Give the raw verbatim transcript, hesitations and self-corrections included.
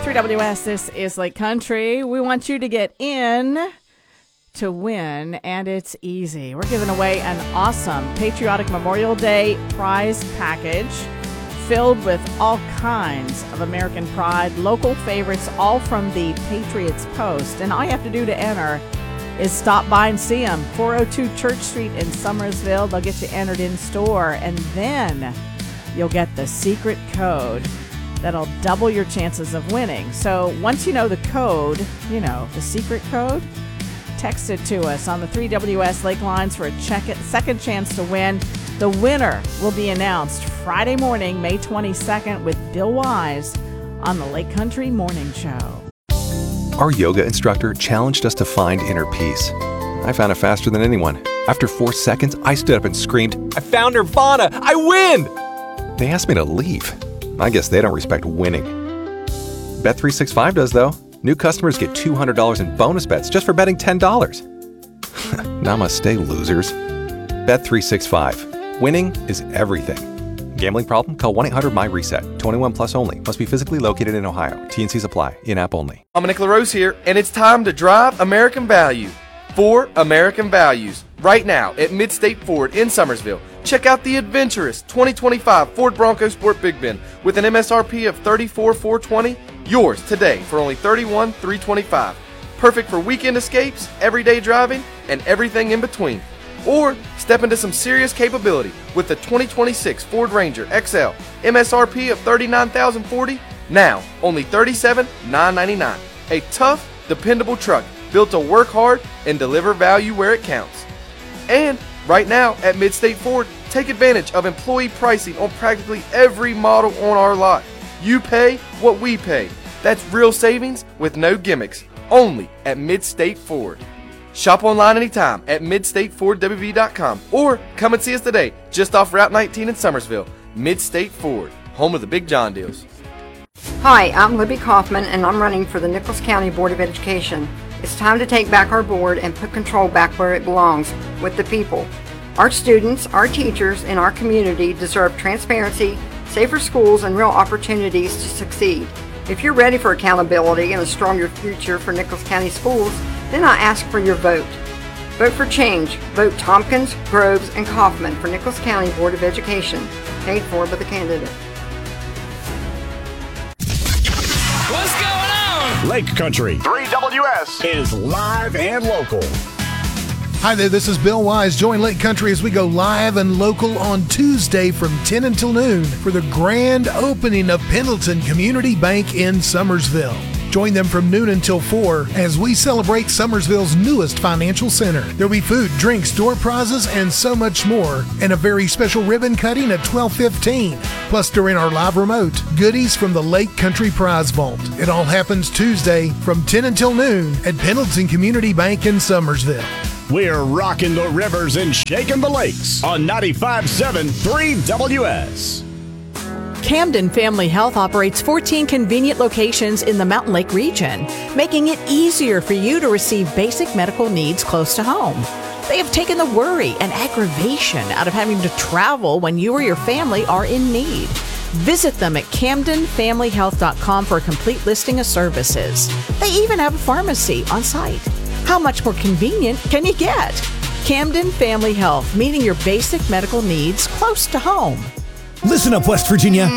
three W S, this is Lake Country. We want you to get in to win, and it's easy. We're giving away an awesome Patriotic Memorial Day prize package filled with all kinds of American pride, local favorites, all from the Patriots Post. And all you have to do to enter is stop by and see them. four oh two Church Street in Summersville. They'll get you entered in store, and then you'll get the secret code that'll double your chances of winning. So once you know the code, you know, the secret code, text it to us on the three W S Lake lines for a check it, second chance to win. The winner will be announced Friday morning, May twenty-second, with Bill Wise on the Lake Country Morning Show. Our yoga instructor challenged us to find inner peace. I found it faster than anyone. After four seconds, I stood up and screamed, "I found Nirvana! I win!" They asked me to leave. I guess they don't respect winning. Bet three sixty-five does, though. New customers get two hundred dollars in bonus bets just for betting ten dollars. Namaste, losers. Bet three sixty-five. Winning is everything. Gambling problem? Call one eight hundred my reset. twenty-one plus only. Must be physically located in Ohio. T N Cs apply. In-app only. Dominic LaRose here, and it's time to drive American value. For American values. Right now at Midstate Ford in Summersville. Check out the adventurous twenty twenty-five Ford Bronco Sport Big Ben with an M S R P of thirty-four thousand four hundred twenty dollars. Yours today for only thirty-one thousand three hundred twenty-five dollars. Perfect for weekend escapes, everyday driving, and everything in between. Or step into some serious capability with the twenty twenty-six Ford Ranger X L. M S R P of thirty-nine thousand forty dollars. Now only thirty-seven thousand nine hundred ninety-nine dollars. A tough, dependable truck built to work hard and deliver value where it counts. And right now at Midstate Ford, take advantage of employee pricing on practically every model on our lot. You pay what we pay. That's real savings with no gimmicks. Only at Midstate Ford. Shop online anytime at midstate ford w v dot com or come and see us today just off Route nineteen in Summersville. Midstate Ford, home of the Big John deals. Hi, I'm Libby Kaufman, and I'm running for the Nichols County Board of Education. It's time to take back our board and put control back where it belongs, with the people. Our students, our teachers, and our community deserve transparency, safer schools, and real opportunities to succeed. If you're ready for accountability and a stronger future for Nichols County schools, then I ask for your vote. Vote for change. Vote Tompkins, Groves, and Kaufman for Nichols County Board of Education. Paid for by the candidate. What's going on? Lake Country three W S is live and local. Hi there, this is Bill Wise. Join Lake Country as we go live and local on Tuesday from ten until noon for the grand opening of Pendleton Community Bank in Summersville. Join them from noon until four as we celebrate Summersville's newest financial center. There'll be food, drinks, door prizes, and so much more. And a very special ribbon cutting at twelve fifteen. Plus, during our live remote, goodies from the Lake Country Prize Vault. It all happens Tuesday from ten until noon at Pendleton Community Bank in Summersville. We're rocking the rivers and shaking the lakes on ninety-five point seven three W S. Camden Family Health operates fourteen convenient locations in the Mountain Lake region, making it easier for you to receive basic medical needs close to home. They have taken the worry and aggravation out of having to travel when you or your family are in need. Visit them at camden family health dot com for a complete listing of services. They even have a pharmacy on site. How much more convenient can you get? Camden Family Health, meeting your basic medical needs close to home. Listen up, West Virginia.